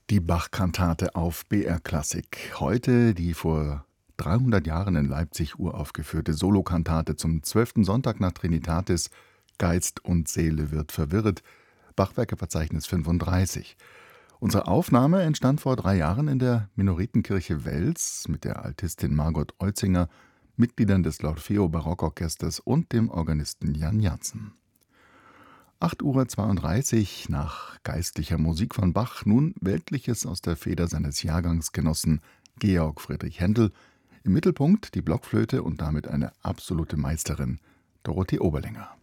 Die Bach-Kantate auf BR Klassik. Heute die vor 300 Jahren in Leipzig uraufgeführte Solokantate zum 12. Sonntag nach Trinitatis. Geist und Seele wird verwirret. Bachwerkeverzeichnis 35. Unsere Aufnahme entstand vor 3 Jahren in der Minoritenkirche Wels mit der Altistin Margot Eutzinger, Mitgliedern des L'Orfeo Barockorchesters und dem Organisten Jan Janssen. 8:32 Uhr nach geistlicher Musik von Bach, nun Weltliches aus der Feder seines Jahrgangsgenossen Georg Friedrich Händel. Im Mittelpunkt die Blockflöte und damit eine absolute Meisterin, Dorothee Oberlänger.